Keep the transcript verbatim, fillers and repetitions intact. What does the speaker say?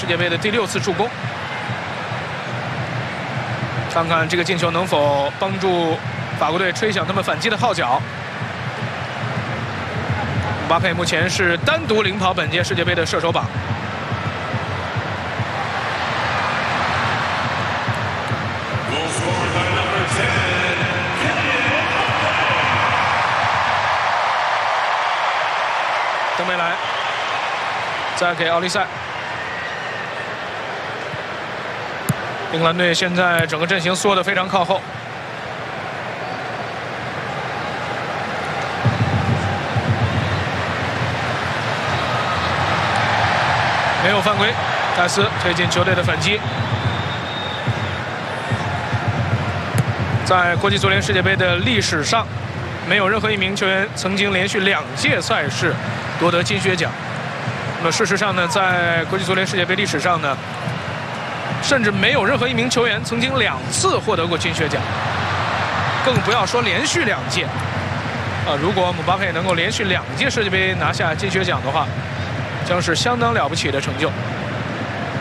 世界杯的第六次助攻。看看这个进球能否帮助法国队吹响他们反击的号角。姆巴佩目前是单独领跑本届世界杯的射手榜。 登梅莱，再给奥利塞。英格兰队现在整个阵型缩得非常靠后。没有犯规，戴斯推进球队的反击。在国际足联世界杯的历史上，没有任何一名球员曾经连续两届赛事 夺得金靴奖。那么事实上呢，在国际足联世界杯历史上呢，甚至没有任何一名球员曾经两次获得过金靴奖，更不要说连续两届。啊，如果姆巴佩能够连续两届世界杯拿下金靴奖的话，将是相当了不起的成就。